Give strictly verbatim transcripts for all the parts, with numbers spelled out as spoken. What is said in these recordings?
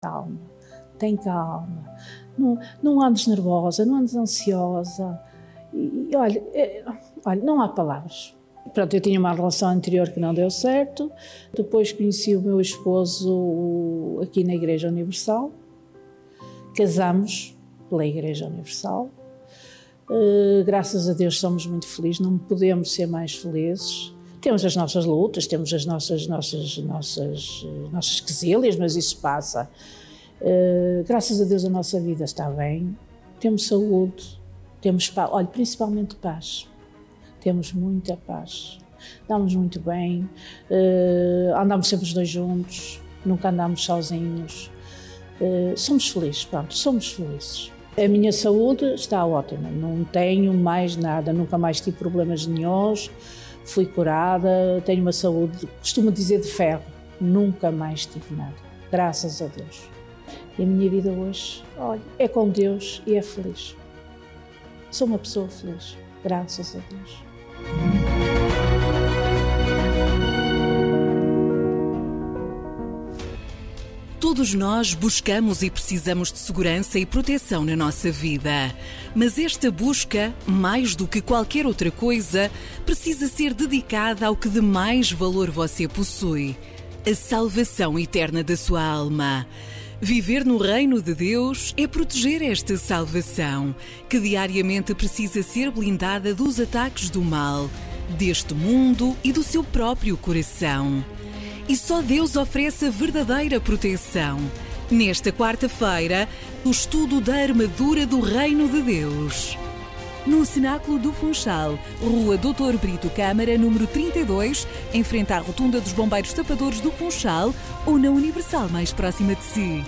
calma, tem calma, não, não andes nervosa, não andes ansiosa. E, e olha, é, olha, não há palavras. Pronto, eu tinha uma relação anterior que não deu certo, depois conheci o meu esposo aqui na Igreja Universal, casamos pela Igreja Universal, uh, graças a Deus somos muito felizes, não podemos ser mais felizes. Temos as nossas lutas, temos as nossas, nossas, nossas, nossas quesilhas, mas isso passa. Uh, graças a Deus a nossa vida está bem, temos saúde, temos paz, olha, principalmente paz. Temos muita paz, andamos muito bem, uh, andamos sempre os dois juntos, nunca andamos sozinhos, uh, somos felizes, pronto, somos felizes. A minha saúde está ótima, não tenho mais nada, nunca mais tive problemas nenhuns, fui curada, tenho uma saúde, costumo dizer, de ferro, nunca mais tive nada, graças a Deus. E a minha vida hoje, olha, é com Deus e é feliz. Sou uma pessoa feliz, graças a Deus. Todos nós buscamos e precisamos de segurança e proteção na nossa vida. Mas esta busca, mais do que qualquer outra coisa, precisa ser dedicada ao que de mais valor você possui: a salvação eterna da sua alma. Viver no reino de Deus é proteger esta salvação, que diariamente precisa ser blindada dos ataques do mal, deste mundo e do seu próprio coração. E só Deus oferece a verdadeira proteção. Nesta quarta-feira, o estudo da armadura do reino de Deus. No Cenáculo do Funchal, Rua doutor Brito Câmara, número trinta e dois, em frente à Rotunda dos Bombeiros Tapadores do Funchal, ou na Universal mais próxima de si.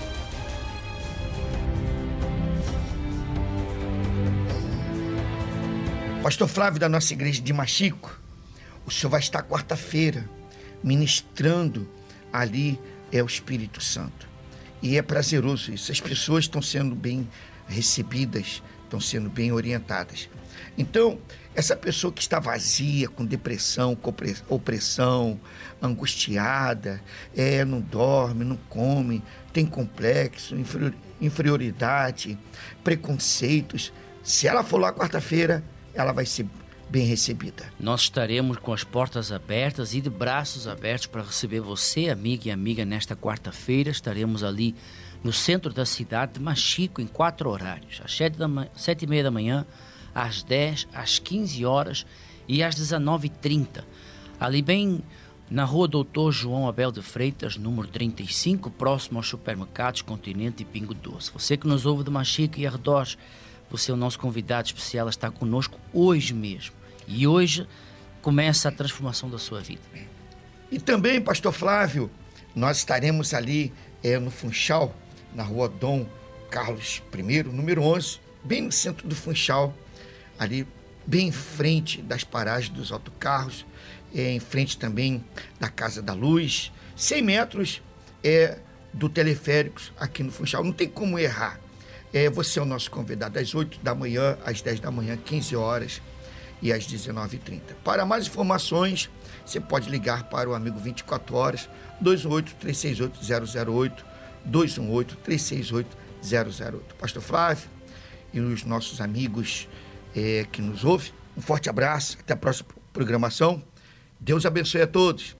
Pastor Flávio, da nossa igreja de Machico, o senhor vai estar quarta-feira ministrando ali é o Espírito Santo. E é prazeroso isso. As pessoas estão sendo bem recebidas, estão sendo bem orientadas. Então, essa pessoa que está vazia, com depressão, com opressão, angustiada, é, não dorme, não come, tem complexo, inferioridade, preconceitos, se ela for lá quarta-feira, ela vai ser bem recebida. Nós estaremos com as portas abertas e de braços abertos para receber você, amiga e amiga, nesta quarta-feira. Estaremos ali no centro da cidade de Machico, em quatro horários: às sete e meia da manhã, às dez, às quinze horas e às dezenove e trinta. Ali bem na rua doutor João Abel de Freitas, número trinta e cinco, próximo aos supermercados Continente e Pingo Doce. Você que nos ouve de Machico e arredores, você é o nosso convidado especial a estar conosco hoje mesmo. E hoje começa a transformação da sua vida. E também, pastor Flávio, nós estaremos ali é, no Funchal, na rua Dom Carlos I, número onze, bem no centro do Funchal, ali bem em frente das paragens dos autocarros, é, em frente também da Casa da Luz, cem metros é, do teleférico aqui no Funchal, não tem como errar. É, você é o nosso convidado às oito da manhã, às dez da manhã, quinze horas e às dezenove e trinta. Para mais informações, você pode ligar para o amigo vinte e quatro horas, dois um oito, três seis oito, zero zero oito, dois um oito, três seis oito, zero zero oito. Pastor Flávio e os nossos amigos é, que nos ouvem, um forte abraço, até a próxima programação. Deus abençoe a todos.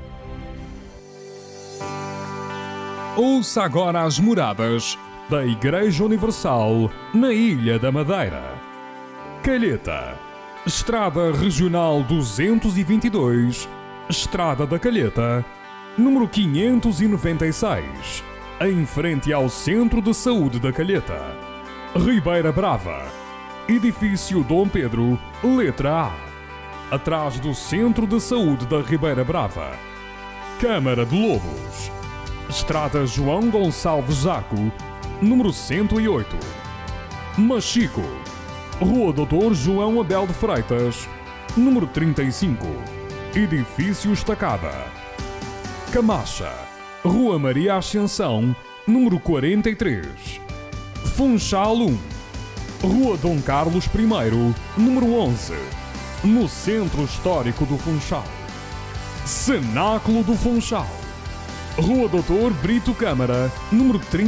Ouça agora as moradas da Igreja Universal na Ilha da Madeira. Calheta, Estrada Regional duzentos e vinte e dois, Estrada da Calheta, número quinhentos e noventa e seis, em frente ao Centro de Saúde da Calheta. Ribeira Brava, Edifício Dom Pedro, letra A, atrás do Centro de Saúde da Ribeira Brava. Câmara de Lobos, Estrada João Gonçalves Zaco, número cento e oito. Machico, Rua doutor João Abel de Freitas, número trinta e cinco, Edifício Estacada. Camacha, Rua Maria Ascensão, número quarenta e três. Funchal um, Rua Dom Carlos I, número onze, no Centro Histórico do Funchal. Cenáculo do Funchal, Rua Doutor Brito Câmara, número trinta.